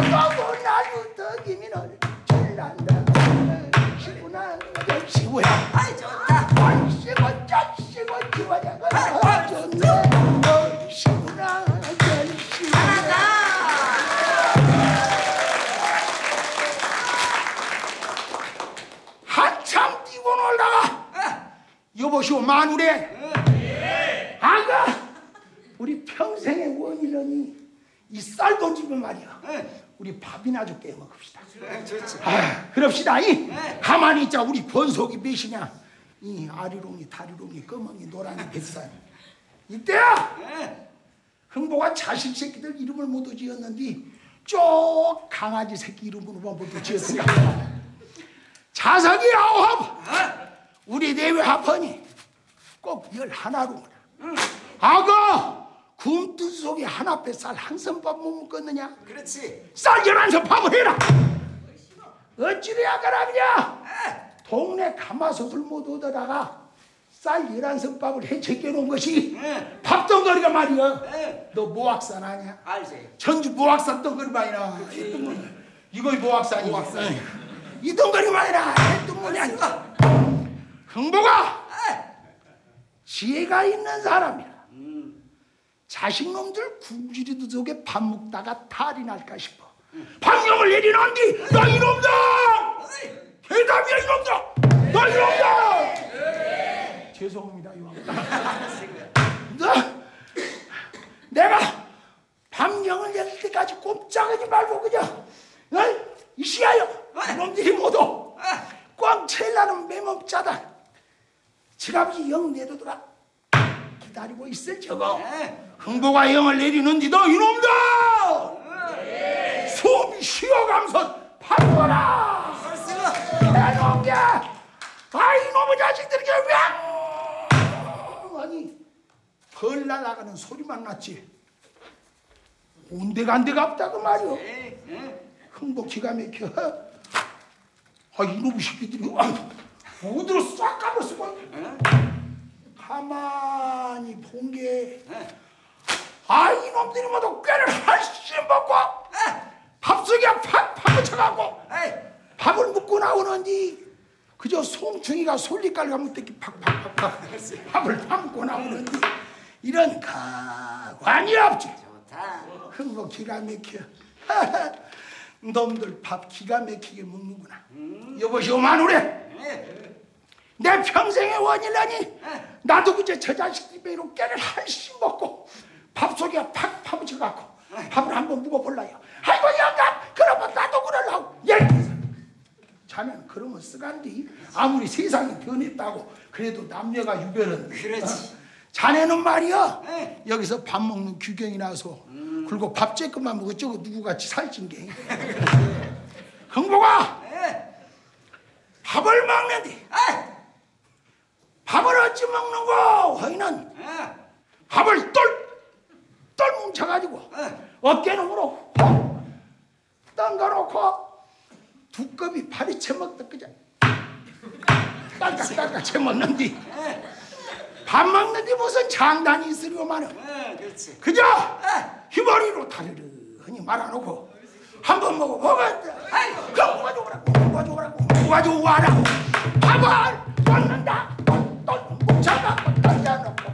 아가고 나도 덕이면 잘난다. 시구나 시구야. 아이 좋다. 아이씨고 짜씨고 지와자가 좋네. 시구나 시구야. 하나다. 한참 뛰고 놀다가 여보시오 마누래. 아가 우리 평생의 원인은 이 쌀돈 집은 말이야. 우리 밥이나 좀 깨 먹읍시다. 좋지. 그럽시다. 가만히 있자. 우리 권속이 몇이냐? 이 아리롱이 다리롱이 검은이 노랑이 뱃살. 이때야 흥보가 자식 새끼들 이름을 모두 지었는데 쪽 강아지 새끼 이름으로만 모두 지었으니까 자석이 9 우리 내외 합헌이 꼭 11으로 아가 굶뜬 속에 하나 빼 쌀 한 선밥 못 먹겠느냐? 그렇지. 쌀 11선밥을 해라. 어찌래야 가라비냐? 동네 가마솥을 못 얻어다가 쌀 11선밥을 해 제껴놓은 것이 밥덩거리가 말이야. 너 모악산 아냐? 알지. 전주 모악산 덩거리만이나 이거 모악산이 이 덩거리만이나 했던 아니야. 흥보가 지혜가 있는 사람이라. 자식놈들 굶주리도 속에 밥 먹다가 탈이 날까 싶어 방령을 내리는디 너 이놈들! 대답이야 이놈들! 너 이놈들! 죄송합니다 내가 방령을 내릴 때까지 꼼짝하지 말고 그냥 이시하여 이놈들이 모두 꽝 첼라는 매먹자다 지갑이 영 내려더라 기다리고 있을 저거 흥보가 영을 내리는디 너 이놈들 숨 쉬어가면서 파도라 이놈야 아 이놈의 자식들이 왜 아니 벌 날아가는 소리만 났지 온데간데가 없다고 말이오 흥보 기가 막혀 아 이놈의 새끼들이 어디로 싹 가버렸어 가만히 본 게 이놈들이 모두 꾀를 한씩 먹고 밥속에 팍 파묻혀갖고 밥을 먹고 나오는데 그저 송충이가 솔리깔 가면 떼기 팍팍팍팍 밥을 파묻고 나오는데 이런 가관이 없지. 좋다. 흥보 기가 막혀. 놈들 밥 기가 막히게 먹는구나. 여보시오 마누래. 내 평생의 원인이라니 나도 그저 저 자식들 배로 깨를 한씩 먹고 밥 속에 팍 파묻혀갖고 밥을 한번 묵어볼라요. 아이고 영감 그러면 나도 그러려고. 자네는 그러면 쓰간디 아무리 세상이 변했다고 그래도 남녀가 유별은 그렇지. 자네는 말이야 여기서 밥 먹는 규경이 나서 그리고 밥 쬐끔만 먹어 저거 누구같이 살찐 게 흥보가 밥을 먹는데 밥을 어찌 먹는 거? 허이는 밥을 똘 뭉쳐가지고 어깨너머로 던가놓고 두꺼비 파리채 먹듯 그냥 딸깍딸깍 채 먹는디 밥 먹는데 무슨 장단이 있으려마는 그렇지. 그저 휘머리로 타르르니 말아놓고 한번 먹어보겠다. 그거 가져오라고 밥을 먹는다.